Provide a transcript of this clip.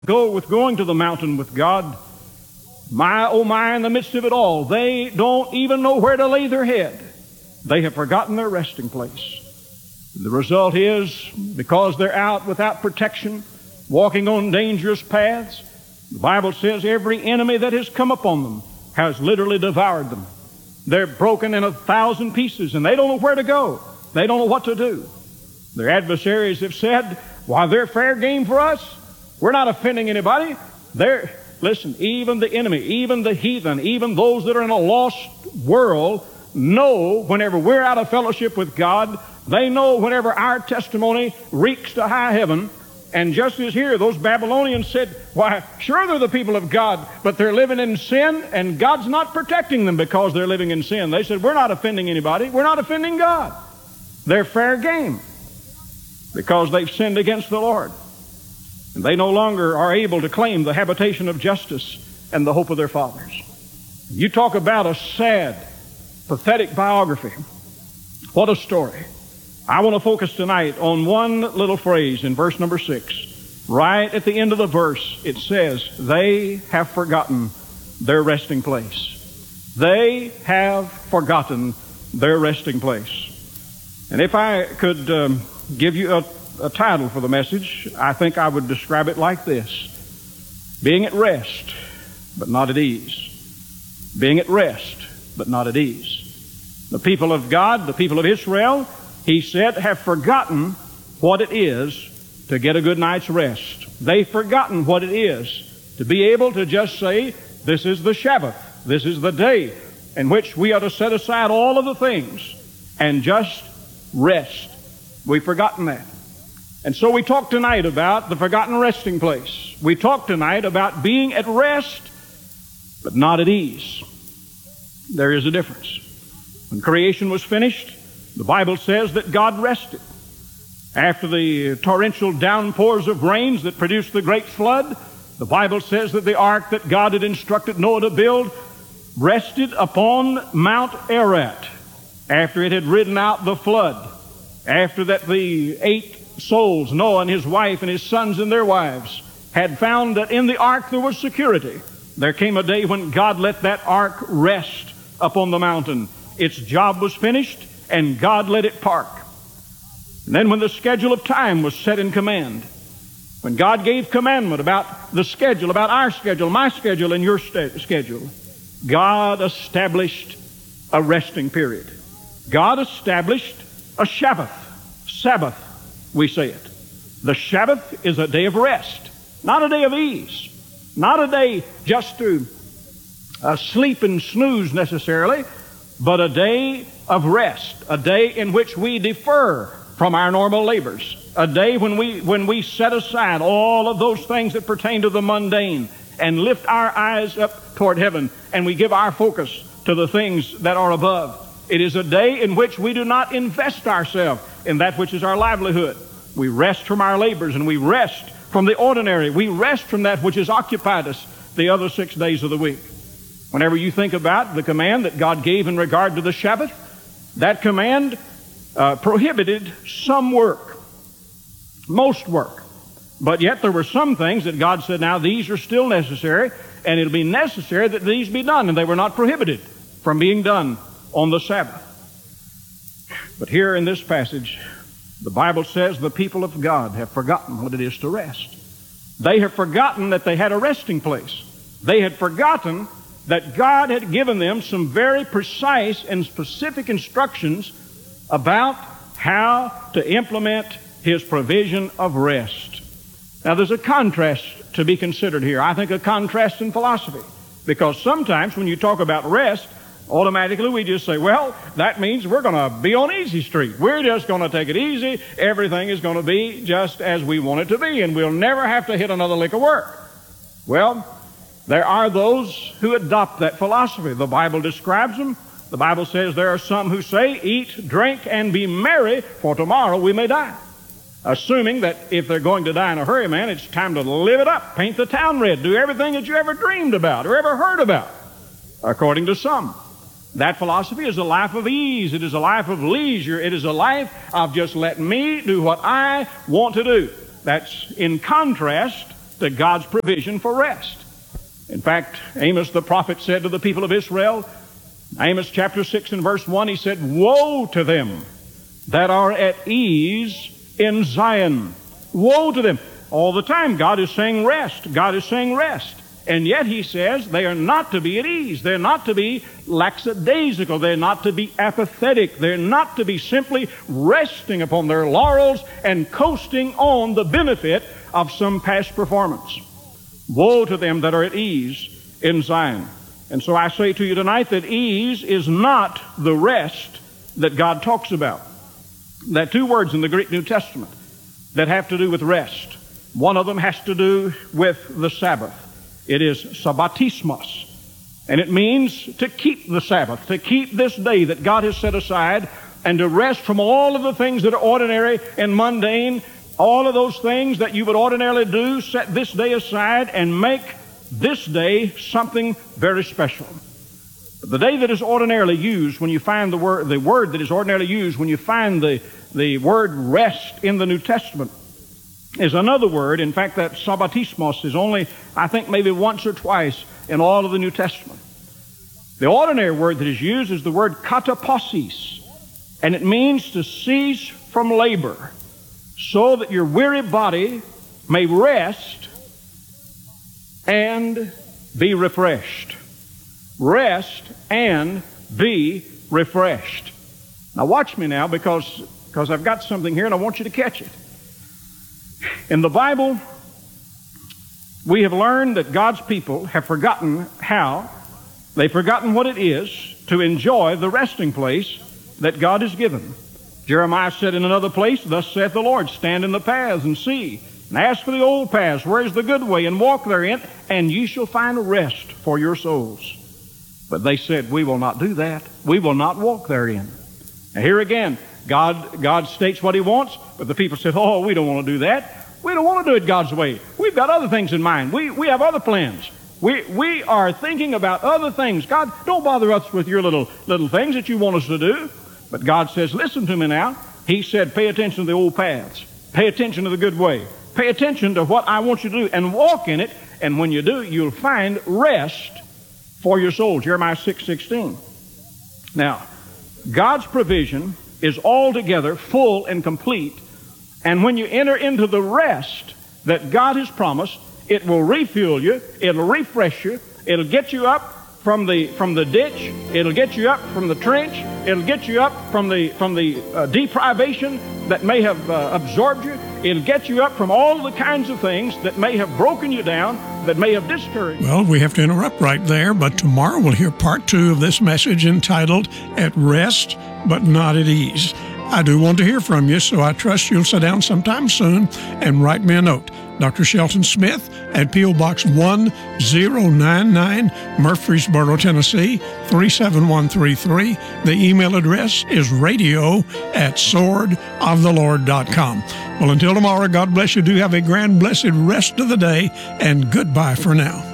going to the mountain with God, my, oh my, in the midst of it all, they don't even know where to lay their head. They have forgotten their resting place. The result is, because they're out without protection, walking on dangerous paths, the Bible says every enemy that has come upon them has literally devoured them. They're broken in 1,000 pieces, and they don't know where to go. They don't know what to do. Their adversaries have said, why, they're fair game for us. We're not offending anybody. Listen, even the enemy, even the heathen, even those that are in a lost world know whenever we're out of fellowship with God, they know whenever our testimony reeks to high heaven. And just as here, those Babylonians said, why, sure they're the people of God, but they're living in sin, and God's not protecting them because they're living in sin. They said, we're not offending anybody. We're not offending God. They're fair game because they've sinned against the Lord. And they no longer are able to claim the habitation of justice and the hope of their fathers. You talk about a sad, pathetic biography. What a story. I want to focus tonight on one little phrase in verse number 6. Right at the end of the verse, it says, they have forgotten their resting place. They have forgotten their resting place. And if I could give you a title for the message, I think I would describe it like this: being at rest, but not at ease. Being at rest, but not at ease. The people of God, the people of Israel, he said, have forgotten what it is to get a good night's rest. They've forgotten what it is to be able to just say, this is the Shabbat. This is the day in which we are to set aside all of the things and just rest. We've forgotten that. And so we talk tonight about the forgotten resting place. We talk tonight about being at rest, but not at ease. There is a difference. When creation was finished, the Bible says that God rested. After the torrential downpours of rains that produced the great flood, the Bible says that the ark that God had instructed Noah to build rested upon Mount Ararat after it had ridden out the flood. After that, the 8 souls, Noah and his wife and his sons and their wives, had found that in the ark there was security. There came a day when God let that ark rest upon the mountain. Its job was finished, and God let it park. And then when the schedule of time was set in command, when God gave commandment about the schedule, about our schedule, my schedule, and your schedule, God established a resting period. God established a Sabbath, we say it. The Sabbath is a day of rest, not a day of ease, not a day just to sleep and snooze necessarily, but a day of rest, a day in which we defer from our normal labors, a day when we set aside all of those things that pertain to the mundane and lift our eyes up toward heaven, and we give our focus to the things that are above. It is a day in which we do not invest ourselves in that which is our livelihood. We rest from our labors, and we rest from the ordinary. We rest from that which has occupied us the other 6 days of the week. Whenever you think about the command that God gave in regard to the Sabbath, that command prohibited some work, most work. But yet there were some things that God said, now these are still necessary, and it'll be necessary that these be done, and they were not prohibited from being done on the Sabbath. But here in this passage, the Bible says the people of God have forgotten what it is to rest. They have forgotten that they had a resting place. They had forgotten that God had given them some very precise and specific instructions about how to implement His provision of rest. Now there's a contrast to be considered here. I think a contrast in philosophy. Because sometimes when you talk about rest, automatically we just say, well, that means we're going to be on easy street. We're just going to take it easy. Everything is going to be just as we want it to be, and we'll never have to hit another lick of work. Well, there are those who adopt that philosophy. The Bible describes them. The Bible says there are some who say, eat, drink, and be merry, for tomorrow we may die. Assuming that if they're going to die in a hurry, man, it's time to live it up, paint the town red, do everything that you ever dreamed about or ever heard about, according to some. That philosophy is a life of ease. It is a life of leisure. It is a life of just let me do what I want to do. That's in contrast to God's provision for rest. In fact, Amos the prophet said to the people of Israel, Amos chapter 6 and verse 1, he said, "Woe to them that are at ease in Zion." Woe to them. All the time God is saying rest. God is saying rest. And yet he says they are not to be at ease. They're not to be lackadaisical. They're not to be apathetic. They're not to be simply resting upon their laurels and coasting on the benefit of some past performance. Woe to them that are at ease in Zion. And so I say to you tonight that ease is not the rest that God talks about. There are two words in the Greek New Testament that have to do with rest. One of them has to do with the Sabbath. It is sabbatismos, and it means to keep the Sabbath, to keep this day that God has set aside, and to rest from all of the things that are ordinary and mundane, all of those things that you would ordinarily do. Set this day aside and make this day something very special. The day that is ordinarily used when you find the word that is ordinarily used when you find the word rest in the New Testament is another word. In fact, that sabbatismos is only, I think, maybe once or twice in all of the New Testament. The ordinary word that is used is the word kataposis, and it means to cease from labor so that your weary body may rest and be refreshed. Rest and be refreshed. Now watch me now, because I've got something here and I want you to catch it. In the Bible, we have learned that God's people have forgotten how, they've forgotten what it is to enjoy the resting place that God has given. Jeremiah said in another place, "Thus saith the Lord, stand in the paths and see, and ask for the old paths, where is the good way, and walk therein, and ye shall find rest for your souls." But they said, "We will not do that. We will not walk therein." Now here again, God states what He wants, but the people said, "Oh, we don't want to do that. We don't want to do it God's way. We've got other things in mind. We have other plans. We are thinking about other things. God, don't bother us with your little things that you want us to do." But God says, "Listen to me now." He said, "Pay attention to the old paths. Pay attention to the good way. Pay attention to what I want you to do and walk in it. And when you do, you'll find rest for your soul." Jeremiah 6:16. Now, God's provision is altogether full and complete. And when you enter into the rest that God has promised, it will refuel you, it'll refresh you, it'll get you up from the ditch, it'll get you up from the trench, it'll get you up from the deprivation that may have absorbed you, it'll get you up from all the kinds of things that may have broken you down, that may have discouraged you. Well, we have to interrupt right there, but tomorrow we'll hear part 2 of this message entitled, "At Rest But Not at Ease." I do want to hear from you, so I trust you'll sit down sometime soon and write me a note. Dr. Shelton Smith at P.O. Box 1099, Murfreesboro, Tennessee, 37133. The email address is radio@swordoftheLord.com. Well, until tomorrow, God bless you. Do have a grand, blessed rest of the day, and goodbye for now.